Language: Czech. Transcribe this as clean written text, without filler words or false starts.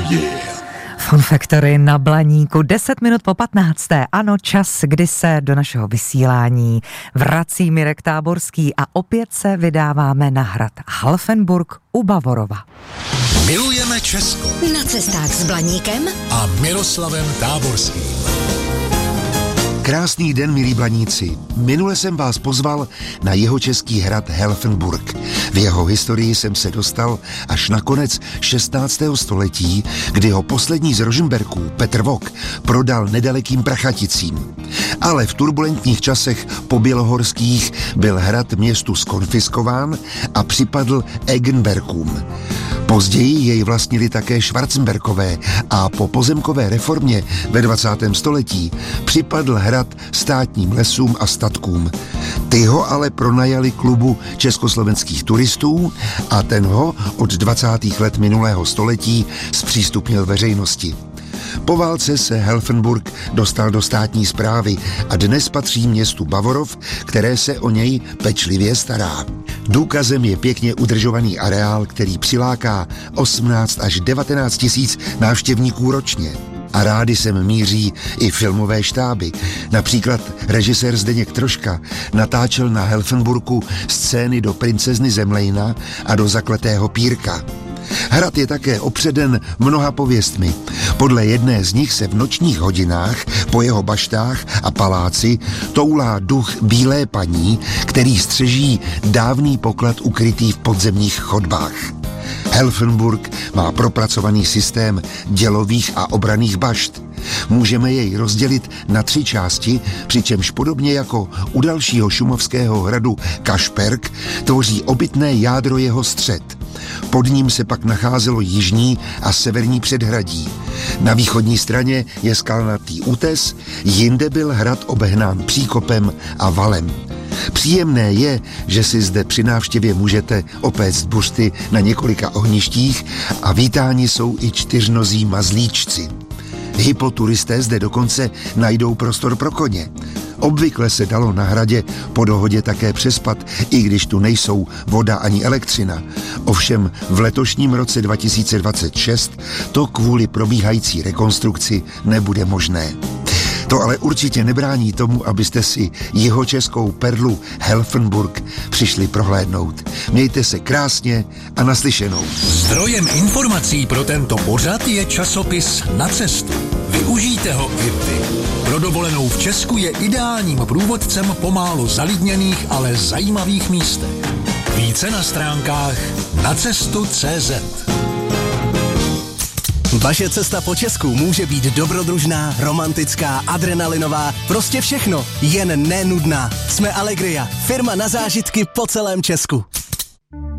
yeah. Fun Factory na Blaníku, 10 minut po 15. Ano, čas, kdy se do našeho vysílání vrací Mirek Táborský a opět se vydáváme na hrad Halfenburg u Bavorova. Milujeme Česko. Na cestách s Blaníkem A Miroslavem Táborským. Krásný den, milí Blaníci. Minule jsem vás pozval na jihočeský hrad Halfenburg. V jeho historii jsem se dostal až na konec 16. století, kdy ho poslední z Rožmberků, Petr Vok, prodal nedalekým Prachaticím. Ale v turbulentních časech pobělohorských byl hrad městu zkonfiskován a připadl Eggenberkům. Později jej vlastnili také Schwarzenberkové a po pozemkové reformě ve 20. století připadl hrad státním lesům a statkům. Ty ho ale pronajali klubu československých turistů a ten ho od 20. let minulého století zpřístupnil veřejnosti. Po válce se Halfenburg dostal do státní správy a dnes patří městu Bavorov, které se o něj pečlivě stará. Důkazem je pěkně udržovaný areál, který přiláká 18 až 19 tisíc návštěvníků ročně. A rády sem míří i filmové štáby. Například režisér Zdeněk Troška natáčel na Halfenburgu scény do Princezny Zemlejna a do Zakletého pírka. Hrad je také opředen mnoha pověstmi. Podle jedné z nich se v nočních hodinách po jeho baštách a paláci toulá duch bílé paní, který střeží dávný poklad ukrytý v podzemních chodbách. Halfenburg má propracovaný systém dělových a obranných bašt. Můžeme jej rozdělit na 3 části, přičemž podobně jako u dalšího šumovského hradu Kašperk tvoří obytné jádro jeho střed. Pod ním se pak nacházelo jižní a severní předhradí. Na východní straně je skalnatý útes, jinde byl hrad obehnán příkopem a valem. Příjemné je, že si zde při návštěvě můžete opéct buřty na několika ohništích a vítáni jsou i 4nozí mazlíčci. Hypoturisté zde dokonce najdou prostor pro koně. Obvykle se dalo na hradě po dohodě také přespat, i když tu nejsou voda ani elektřina. Ovšem v letošním roce 2026 to kvůli probíhající rekonstrukci nebude možné. To ale určitě nebrání tomu, abyste si jihočeskou perlu Halfenburg přišli prohlédnout. Mějte se krásně a naslyšenou. Zdrojem informací pro tento pořad je časopis Na cestu. Využijte ho i vy. Pro dovolenou v Česku je ideálním průvodcem po málo zalidněných, ale zajímavých místech. Více na stránkách nacestu.cz. Vaše cesta po Česku může být dobrodružná, romantická, adrenalinová, prostě všechno, jen nenudná. Jsme Allegria, firma na zážitky po celém Česku.